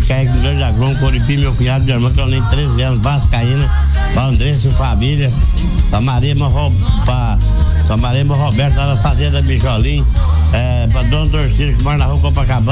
Kaique do Grande Agrônomo, Coripi, meu cunhado, minha irmã, que eu nem 13 anos, Vascaína, pra Andressa e família, pra Maria Roberta, lá na fazenda Mijolim, pra Dona Dorcília, que mora na rua Copacabana.